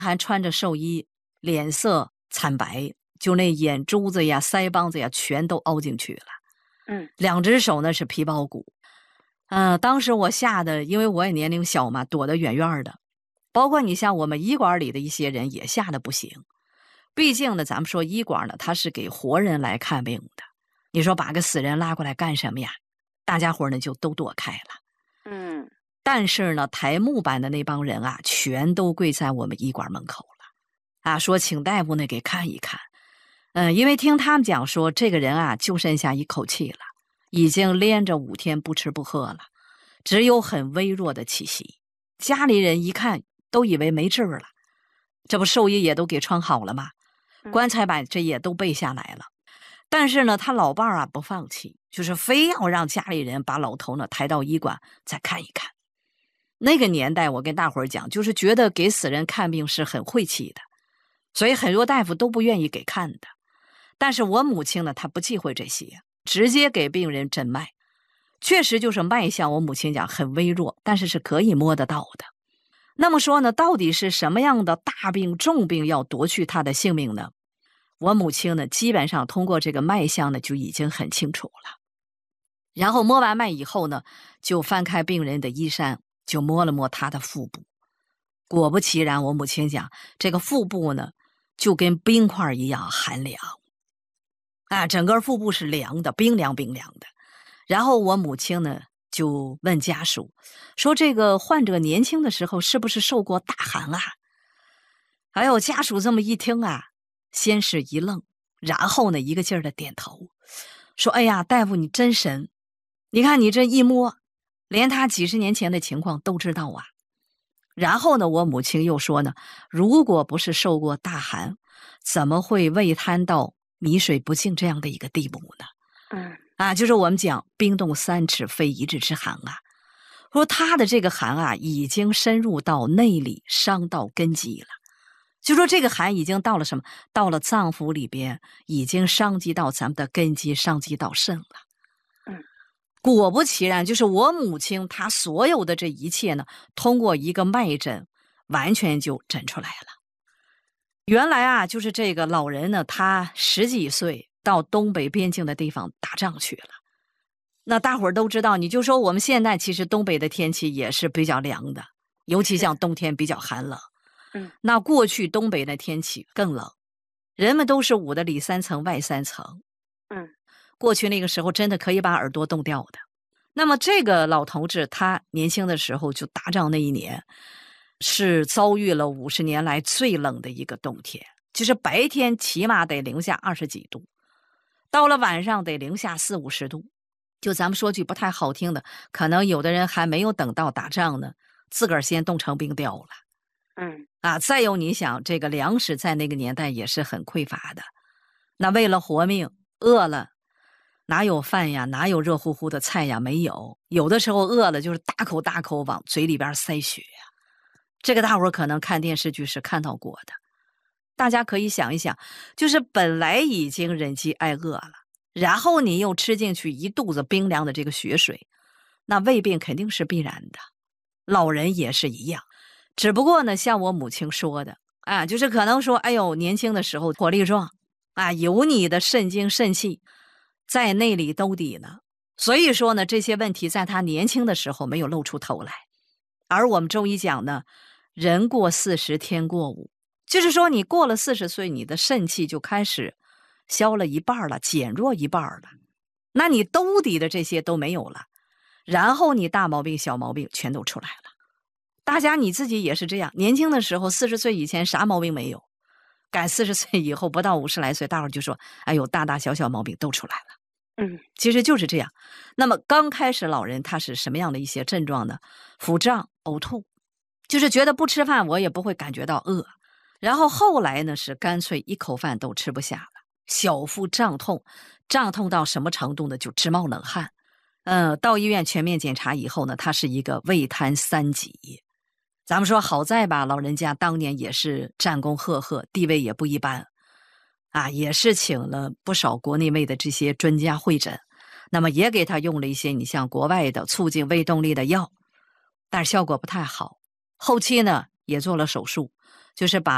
还穿着寿衣，脸色惨白，就那眼珠子呀、腮帮子呀全都凹进去了。2只手呢是皮包骨。当时我吓得，因为我也年龄小嘛，躲得远远的。包括你像我们医馆里的一些人也吓得不行。毕竟呢，咱们说医馆呢，它是给活人来看病的。你说把个死人拉过来干什么呀？大家伙呢就都躲开了。但是呢，抬木板的那帮人啊，全都跪在我们医馆门口了，说请大夫呢给看一看。因为听他们讲说，这个人啊就剩下一口气了，已经连着5天不吃不喝了，只有很微弱的气息。家里人一看都以为没治了，这不寿衣也都给穿好了吗？棺材板这也都备下来了。但是呢，他老伴儿啊不放弃，就是非要让家里人把老头呢抬到医馆再看一看。那个年代我跟大伙儿讲，就是觉得给死人看病是很晦气的，所以很多大夫都不愿意给看的。但是我母亲呢，她不忌讳这些，直接给病人诊脉。确实就是脉象，我母亲讲很微弱，但是是可以摸得到的。那么说呢，到底是什么样的大病重病要夺去他的性命呢？我母亲呢，基本上通过这个脉象呢，就已经很清楚了。然后摸完脉以后呢，就翻开病人的衣衫，就摸了摸他的腹部。果不其然，我母亲讲，这个腹部呢，就跟冰块一样寒凉。整个腹部是凉的，冰凉冰凉的。然后我母亲呢，就问家属说，这个患者年轻的时候是不是受过大寒啊？还有家属这么一听啊，先是一愣，然后呢一个劲儿的点头，说哎呀，大夫你真神，你看你这一摸，连他几十年前的情况都知道啊。然后呢，我母亲又说呢，如果不是受过大寒，怎么会胃瘫到米水不进这样的一个地步呢？就是我们讲冰冻3尺非一日之寒啊。说他的这个寒啊，已经深入到内里，伤到根基了。就说这个寒已经到了什么？到了脏腑里边，已经伤及到咱们的根基，伤及到肾了。果不其然，就是我母亲她所有的这一切呢，通过一个脉诊，完全就诊出来了。原来啊，就是这个老人呢，他10几岁到东北边境的地方打仗去了。那大伙儿都知道，你就说我们现在其实东北的天气也是比较凉的，尤其像冬天比较寒冷。那过去东北的天气更冷，人们都是捂的里3层外3层。过去那个时候真的可以把耳朵冻掉的。那么这个老同志他年轻的时候就打仗那一年，是遭遇了50年来最冷的一个冬天，就是白天起码得零下20几度，到了晚上得零下40、50度。就咱们说句不太好听的，可能有的人还没有等到打仗呢，自个儿先冻成冰雕了。再有你想，这个粮食在那个年代也是很匮乏的，那为了活命，饿了哪有饭呀，哪有热乎乎的菜呀，没有。有的时候饿了就是大口大口往嘴里边塞血呀。这个大伙儿可能看电视剧是看到过的。大家可以想一想，就是本来已经忍饥挨饿了，然后你又吃进去一肚子冰凉的这个血水，那胃病肯定是必然的。老人也是一样，只不过呢，像我母亲说的就是可能说，哎呦，年轻的时候活力壮有你的肾精肾气在内里兜底呢，所以说呢，这些问题在他年轻的时候没有露出头来。而我们中医讲呢，人过40天过5，就是说你过了40岁，你的肾气就开始消了一半了，减弱一半了，那你兜底的这些都没有了，然后你大毛病小毛病全都出来了。大家你自己也是这样，年轻的时候40岁以前啥毛病没有，赶40岁以后不到50来岁，大伙就说哎呦，大大小小毛病都出来了。其实就是这样。那么刚开始老人他是什么样的一些症状呢？腹胀、呕吐，就是觉得不吃饭我也不会感觉到饿。然后后来呢是干脆一口饭都吃不下了，小腹胀痛，胀痛到什么程度呢？就直冒冷汗。到医院全面检查以后呢，他是一个胃瘫3级。咱们说好在吧，老人家当年也是战功赫赫，地位也不一般也是请了不少国内外的这些专家会诊，那么也给他用了一些你像国外的促进胃动力的药，但是效果不太好。后期呢也做了手术，就是把